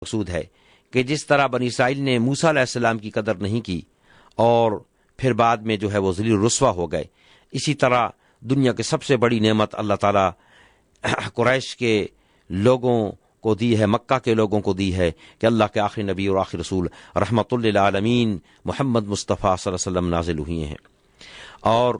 مقصود ہے کہ جس طرح بنی اسرائیل نے موسیٰ علیہ السلام کی قدر نہیں کی اور پھر بعد میں جو ہے وہ ذلیل رسوا ہو گئے، اسی طرح دنیا کی سب سے بڑی نعمت اللہ تعالیٰ قریش کے لوگوں کو دی ہے، مکہ کے لوگوں کو دی ہے کہ اللہ کے آخری نبی اور آخری رسول رحمت للعالمین محمد مصطفیٰ صلی اللہ علیہ وسلم نازل ہوئے ہیں۔ اور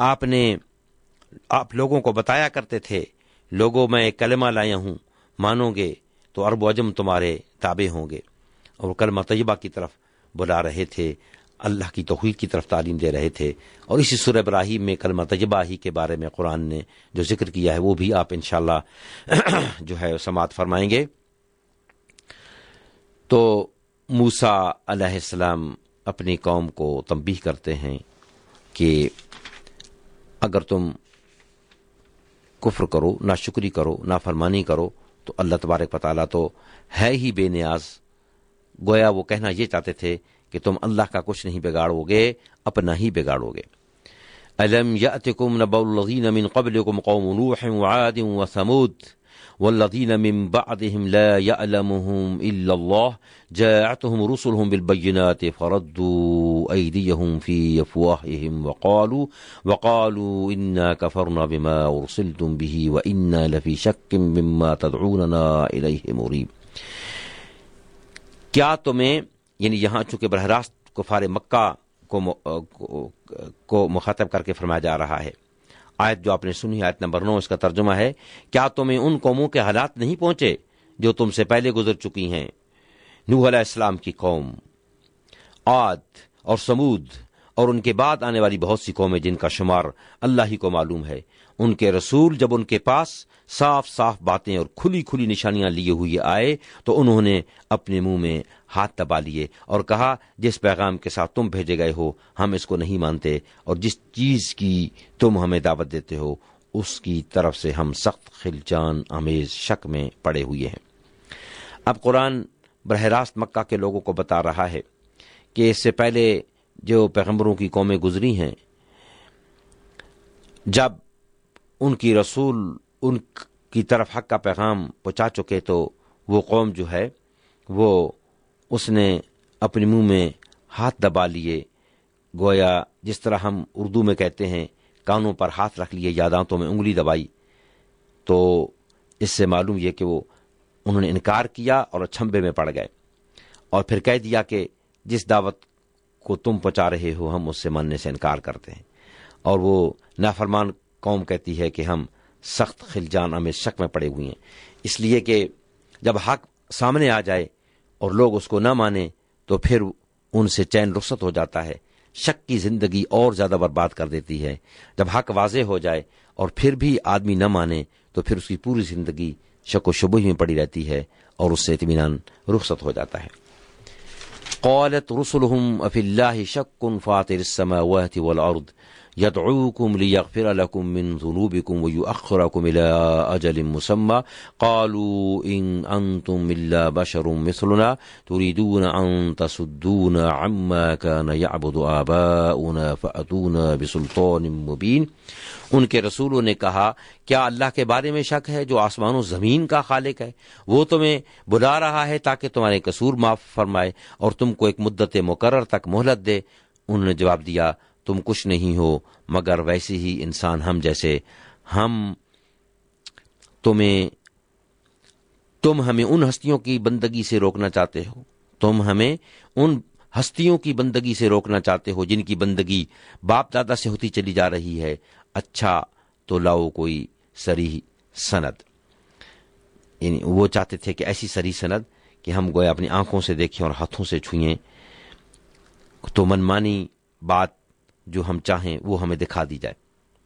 آپ لوگوں کو بتایا کرتے تھے، لوگوں میں ایک کلمہ لایا ہوں، مانو گے تو عرب و عجم تمہارے تابع ہوں گے، اور وہ کلمہ طیبہ کی طرف بلا رہے تھے، اللہ کی توحید کی طرف تعلیم دے رہے تھے۔ اور اسی سورہ ابراہیم میں کلمہ طیبہ ہی کے بارے میں قرآن نے جو ذکر کیا ہے وہ بھی آپ انشاءاللہ جو ہے سماعت فرمائیں گے۔ تو موسیٰ علیہ السلام اپنی قوم کو تنبیہ کرتے ہیں کہ اگر تم کفر کرو، ناشکری کرو، نافرمانی کرو تو اللہ تبارک و تعالیٰ تو ہے ہی بے نیاز۔ گویا وہ کہنا یہ چاہتے تھے کہ تم اللہ کا کچھ نہیں بگاڑو گے، اپنا ہی بگاڑو گے۔ أَلَمْ يَأْتِكُمْ نَبَأُ الَّذِينَ مِنْ قَبْلِكُمْ قَوْمُ نُوحٍ وَعَادٍ وَثَمُودَ وَالَّذِينَ مِنْ بَعْدِهِمْ لَا يَعْلَمُهُمْ إِلَّا اللَّهُ جَاءَتْهُمْ رُسُلُهُم بِالْبَيِّنَاتِ فَرَدُّوا أَيْدِيَهُمْ فِي أَفْوَاهِهِمْ وَقَالُوا إِنَّا كَفَرْنَا بِمَا أُرْسِلْتُمْ بِهِ وَإِنَّا لَفِي شَكٍّ مِّمَّا تَدْعُونَنَا إِلَيْهِ مُرِيبٍ۔ کیا تمہیں، یعنی یہاں چونکہ براہ راست کفار مکہ کو مخاطب کر کے فرمایا جا رہا ہے، آیت جو آپ نے سنی آیت نمبر 9 اس کا ترجمہ ہے، کیا تمہیں ان قوموں کے حالات نہیں پہنچے جو تم سے پہلے گزر چکی ہیں؟ نوح علیہ السلام کی قوم، عاد اور سمود، اور ان کے بعد آنے والی بہت سی قومیں جن کا شمار اللہ ہی کو معلوم ہے۔ ان کے رسول جب ان کے پاس صاف صاف باتیں اور کھلی کھلی نشانیاں لیے ہوئے آئے تو انہوں نے اپنے منہ میں ہاتھ دبا لیے اور کہا، جس پیغام کے ساتھ تم بھیجے گئے ہو ہم اس کو نہیں مانتے، اور جس چیز کی تم ہمیں دعوت دیتے ہو اس کی طرف سے ہم سخت خلجان آمیز شک میں پڑے ہوئے ہیں۔ اب قرآن براہ راست مکہ کے لوگوں کو بتا رہا ہے کہ اس سے پہلے جو پیغمبروں کی قومیں گزری ہیں، جب ان کی رسول ان کی طرف حق کا پیغام پہنچا چکے تو وہ قوم جو ہے وہ اس نے اپنے منہ میں ہاتھ دبا لیے، گویا جس طرح ہم اردو میں کہتے ہیں کانوں پر ہاتھ رکھ لیے یا دانتوں میں انگلی دبائی، تو اس سے معلوم یہ کہ وہ انہوں نے انکار کیا اور اچھمبے میں پڑ گئے، اور پھر کہہ دیا کہ جس دعوت کو تم پہنچا رہے ہو ہم اس سے ماننے سے انکار کرتے ہیں۔ اور وہ نافرمان قوم کہتی ہے کہ ہم سخت خلجان ہمیں شک میں پڑے ہوئے ہیں، اس لیے کہ جب حق سامنے آ جائے اور لوگ اس کو نہ مانیں تو پھر ان سے چین رخصت ہو جاتا ہے، شک کی زندگی اور زیادہ برباد کر دیتی ہے۔ جب حق واضح ہو جائے اور پھر بھی آدمی نہ مانے تو پھر اس کی پوری زندگی شک و شبہ میں پڑی رہتی ہے اور اس سے اطمینان رخصت ہو جاتا ہے۔ قالت رسلهم افی اللہ شک فاطر السماوات والارض يدعوكم ليغفر لكم من ذنوبكم ويؤخركم إلى أجل مسمى قالوا إن أنتم إلا بشر مثلنا تريدون أن تصدونا عما كان يعبد آباؤنا فأتونا بسلطان مبين۔ ان کے رسولوں نے کہا، کیا اللہ کے بارے میں شک ہے جو آسمان و زمین کا خالق ہے؟ وہ تمہیں بلا رہا ہے تاکہ تمہارے قصور معاف فرمائے اور تم کو ایک مدت مقرر تک مہلت دے۔ انہوں نے جواب دیا، تم کچھ نہیں ہو مگر ویسے ہی انسان ہم جیسے، تم ہمیں ان ہستیوں کی بندگی سے روکنا چاہتے ہو، تم ہمیں ان ہستیوں کی بندگی سے روکنا چاہتے ہو جن کی بندگی باپ دادا سے ہوتی چلی جا رہی ہے۔ اچھا تو لاؤ کوئی صریح سند، یعنی وہ چاہتے تھے کہ ایسی صریح سند کہ ہم گویا اپنی آنکھوں سے دیکھیں اور ہاتھوں سے چھوئیں، تو منمانی بات جو ہم چاہیں وہ ہمیں دکھا دی جائے۔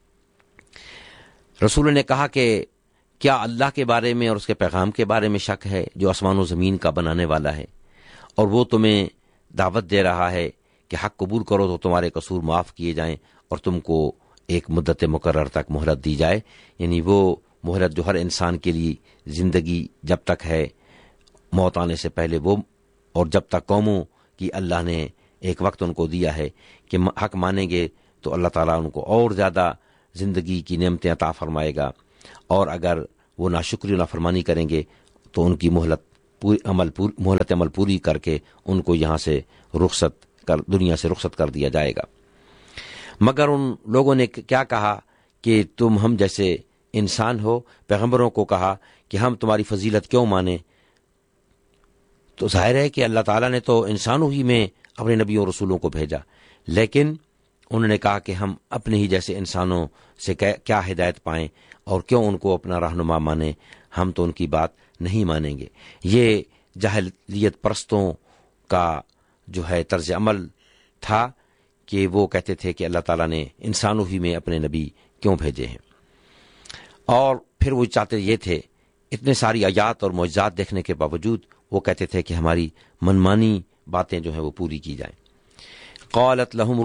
رسول نے کہا کہ کیا اللہ کے بارے میں اور اس کے پیغام کے بارے میں شک ہے جو آسمان و زمین کا بنانے والا ہے، اور وہ تمہیں دعوت دے رہا ہے کہ حق قبول کرو تو تمہارے قصور معاف کیے جائیں اور تم کو ایک مدت مقرر تک مہلت دی جائے، یعنی وہ مہلت جو ہر انسان کے لیے زندگی جب تک ہے، موت آنے سے پہلے وہ، اور جب تک قوموں کی اللہ نے ایک وقت ان کو دیا ہے کہ حق مانیں گے تو اللہ تعالیٰ ان کو اور زیادہ زندگی کی نعمتیں عطا فرمائے گا، اور اگر وہ ناشکری و نافرمانی کریں گے تو ان کی مہلت مہلت عمل پوری کر کے ان کو یہاں سے دنیا سے رخصت کر دیا جائے گا. مگر ان لوگوں نے کیا کہا کہ تم ہم جیسے انسان ہو. پیغمبروں کو کہا کہ ہم تمہاری فضیلت کیوں مانیں. تو ظاہر ہے کہ اللہ تعالیٰ نے تو انسانوں ہی میں اپنے نبیوں اور رسولوں کو بھیجا، لیکن انہوں نے کہا کہ ہم اپنے ہی جیسے انسانوں سے کیا ہدایت پائیں اور کیوں ان کو اپنا رہنما مانیں. ہم تو ان کی بات نہیں مانیں گے. یہ جاہلیت پرستوں کا جو ہے طرز عمل تھا کہ وہ کہتے تھے کہ اللہ تعالیٰ نے انسانوں ہی میں اپنے نبی کیوں بھیجے ہیں. اور پھر وہ چاہتے یہ تھے، اتنے ساری آیات اور معجزات دیکھنے کے باوجود وہ کہتے تھے کہ ہماری منمانی باتیں جو ہیں وہ پوری کی جائیں. قالت لهم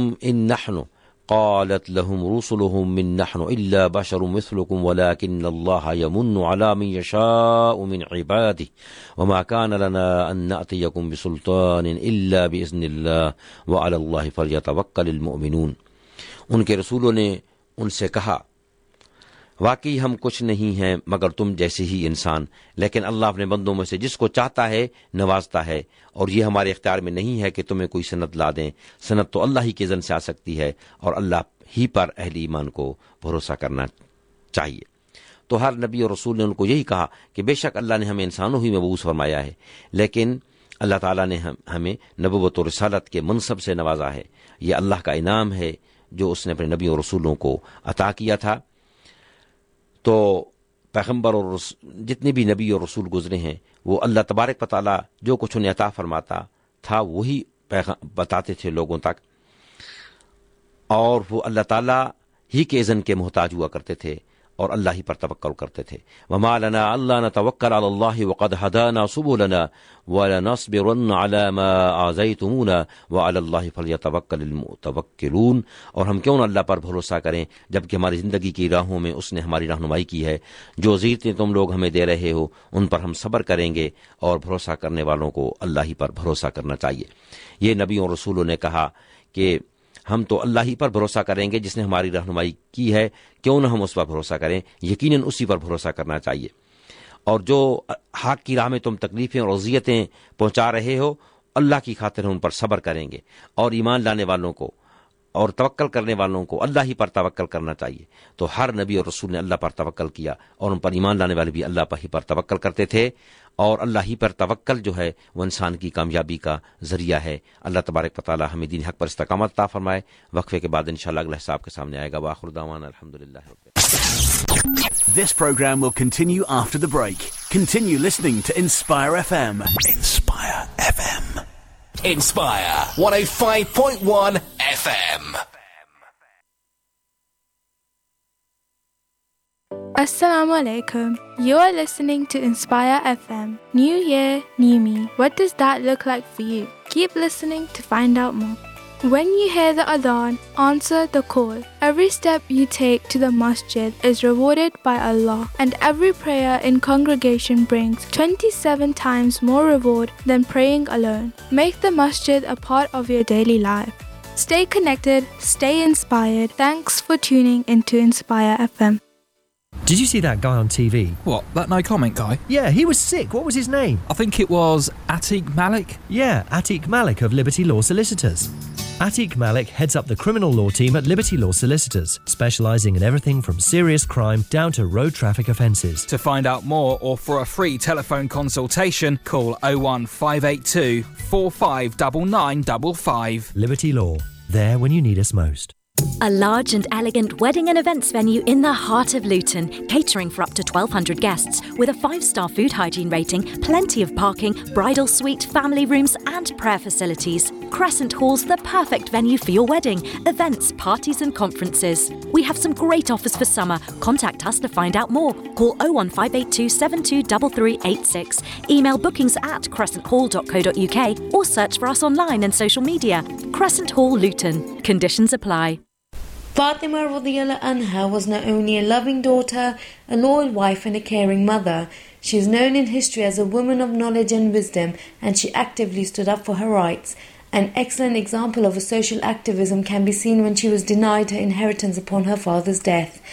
رسلهم من نحن الا بشر مثلكم ولكن الله يمن على من يشاء من عباده وما كان لنا ان ناتيكم بسلطان الا باذن الله وعلى الله فليتوكل المؤمنون. ان کے رسولوں نے ان سے کہا واقعی ہم کچھ نہیں ہیں مگر تم جیسے ہی انسان، لیکن اللہ اپنے بندوں میں سے جس کو چاہتا ہے نوازتا ہے، اور یہ ہمارے اختیار میں نہیں ہے کہ تمہیں کوئی سند لا دیں. سند تو اللہ ہی کے اذن سے آ سکتی ہے، اور اللہ ہی پر اہل ایمان کو بھروسہ کرنا چاہیے. تو ہر نبی اور رسول نے ان کو یہی کہا کہ بے شک اللہ نے ہمیں انسانوں ہی میں مبعوث فرمایا ہے، لیکن اللہ تعالیٰ نے ہمیں نبوت و رسالت کے منصب سے نوازا ہے. یہ اللہ کا انعام ہے جو اس نے اپنے نبی اور رسولوں کو عطا کیا تھا. تو پیغمبر اور جتنے بھی نبی اور رسول گزرے ہیں وہ اللہ تبارک و تعالیٰ جو کچھ انہیں عطا فرماتا تھا وہی بتاتے تھے لوگوں تک، اور وہ اللہ تعالیٰ ہی کے اذن کے محتاج ہوا کرتے تھے اور اللہ ہی پر توکل کرتے تھے. وما لنا الا نتوکل علی اللہ وقد هدانا سبلنا ولنصبرن علی ما آذیتمونا وعلی اللہ فلیتوکل المتوکلون. اور ہم کیوں نہ اللہ پر بھروسہ کریں جبکہ ہماری زندگی کی راہوں میں اس نے ہماری رہنمائی کی ہے. جو اذیتیں تم لوگ ہمیں دے رہے ہو ان پر ہم صبر کریں گے، اور بھروسہ کرنے والوں کو اللہ ہی پر بھروسہ کرنا چاہیے. یہ نبیوں اور رسولوں نے کہا کہ ہم تو اللہ ہی پر بھروسہ کریں گے جس نے ہماری رہنمائی کی ہے، کیوں نہ ہم اس پر بھروسہ کریں. یقیناً اسی پر بھروسہ کرنا چاہیے. اور جو حق کی راہ میں تم تکلیفیں اور اذیتیں پہنچا رہے ہو، اللہ کی خاطر ہم ان پر صبر کریں گے. اور ایمان لانے والوں کو اور توکل کرنے والوں کو اللہ ہی پر توکل کرنا چاہیے. تو ہر نبی اور رسول نے اللہ پر توکل کیا، اور ان پر ایمان لانے والے بھی اللہ ہی پر توکل کرتے تھے. اور اللہ ہی پر توکل جو ہے وہ انسان کی کامیابی کا ذریعہ ہے. اللہ تبارک و تعالی ہمیں دین حق پر استقامت عطا فرمائے. وقفے کے بعد انشاءاللہ اگلا حساب کے سامنے آئے گا. وآخر دعوانا الحمدللہ رب العالمین. This program will continue after the break. Continue listening to Inspire FM. Inspire FM. Inspire 105.1 FM. Assalamu alaikum. You are listening to Inspire FM. New year, new me. What does that look like for you? Keep listening to find out more. When you hear the adhan, answer the call. Every step you take to the masjid is rewarded by Allah, and every prayer in congregation brings 27 times more reward than praying alone. Make the masjid a part of your daily life. Stay connected, stay inspired. Thanks for tuning into Inspire FM. Did you see that guy on TV? What, that no comment guy? Yeah, he was sick. What was his name? I think it was Atiq Malik. Yeah, Atiq Malik of Liberty Law Solicitors. Atiq Malik heads up the criminal law team at Liberty Law Solicitors, specialising in everything from serious crime down to road traffic offences. To find out more or for a free telephone consultation, call 01582 459955. Liberty Law, there when you need us most. A large and elegant wedding and events venue in the heart of Luton, catering for up to 1,200 guests with a 5-star food hygiene rating, plenty of parking, bridal suite, family rooms and prayer facilities. Crescent Hall's the perfect venue for your wedding, events, parties and conferences. We have some great offers for summer. Contact us to find out more. Call 01582 723386. Email bookings@crescenthall.co.uk or search for us online and social media. Crescent Hall, Luton. Conditions apply. Fatima radiyallahu anha was not only a loving daughter, a loyal wife and a caring mother. She is known in history as a woman of knowledge and wisdom, and she actively stood up for her rights. An excellent example of a social activism can be seen when she was denied her inheritance upon her father's death.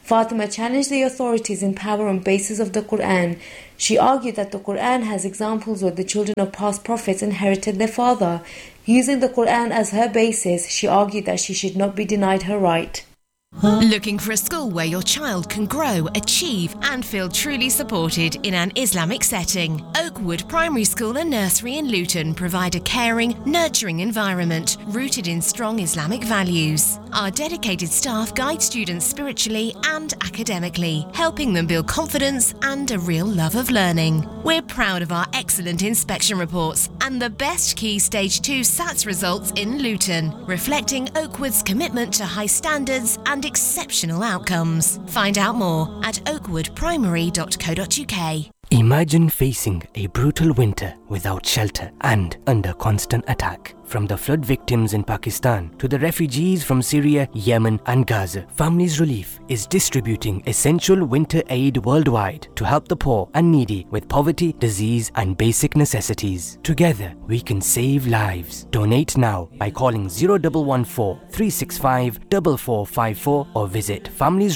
Fatima challenged the authorities in power on basis of the Quran. She argued that the Quran has examples where the children of past prophets inherited their father. Using the Quran as her basis, she argued that she should not be denied her right. Looking for a school where your child can grow, achieve and feel truly supported in an Islamic setting? Oakwood Primary School and Nursery in Luton provide a caring, nurturing environment rooted in strong Islamic values. Our dedicated staff guide students spiritually and academically, helping them build confidence and a real love of learning. We're proud of our excellent inspection reports and the best Key Stage 2 SATS results in Luton, reflecting Oakwood's commitment to high standards and exceptional outcomes. Find out more at oakwoodprimary.co.uk. Imagine facing a brutal winter without shelter and under constant attack. From the flood victims in Pakistan to the refugees from Syria, Yemen and Gaza, Families Relief is distributing essential winter aid worldwide to help the poor and needy with poverty, disease and basic necessities. Together, we can save lives. Donate now by calling 0114 365 4454 or visit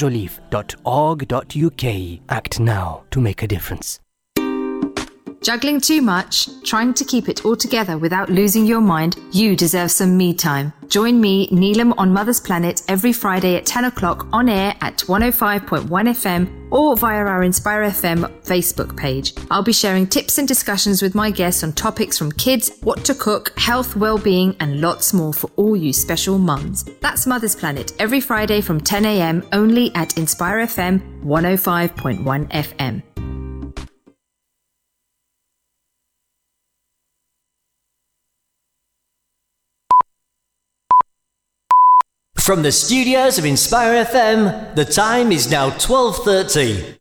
familiesrelief.org.uk. Act now to make a difference. Juggling too much? Trying to keep it all together without losing your mind? You deserve some me time. Join me, Neelam, on Mother's Planet every Friday at 10 o'clock on air at 105.1 FM or via our Inspire FM Facebook page. I'll be sharing tips and discussions with my guests on topics from kids, what to cook, health, well-being and lots more for all you special mums. That's Mother's Planet every Friday from 10 a.m. only at Inspire FM 105.1 FM. From the studios of Inspire FM, the time is now 12:30.